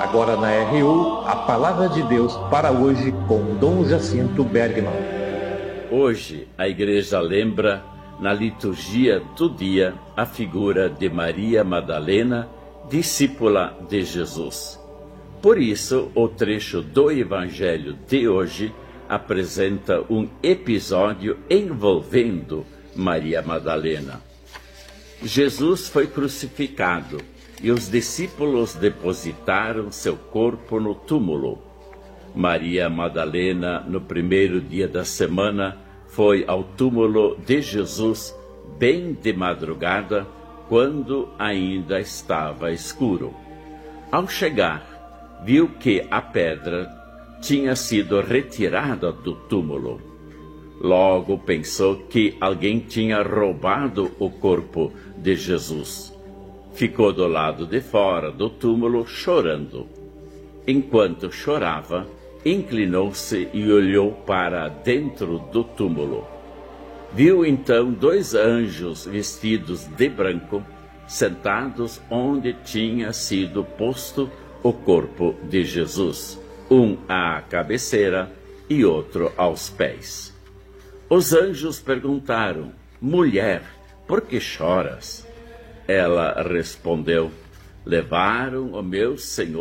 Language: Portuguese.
Agora na RU, a Palavra de Deus para hoje com Dom Jacinto Bergman. Hoje a Igreja lembra, na liturgia do dia, a figura de Maria Madalena, discípula de Jesus. Por isso, o trecho do Evangelho de hoje apresenta um episódio envolvendo Maria Madalena. Jesus foi crucificado e os discípulos depositaram seu corpo no túmulo. Maria Madalena, no primeiro dia da semana, foi ao túmulo de Jesus bem de madrugada, quando ainda estava escuro. Ao chegar, viu que a pedra tinha sido retirada do túmulo. Logo pensou que alguém tinha roubado o corpo de Jesus. Ficou do lado de fora do túmulo chorando. Enquanto chorava, inclinou-se e olhou para dentro do túmulo. Viu então 2 anjos vestidos de branco, sentados onde tinha sido posto o corpo de Jesus, um à cabeceira e outro aos pés. Os anjos perguntaram: "Mulher, por que choras?" Ela respondeu: "Levaram o meu Senhor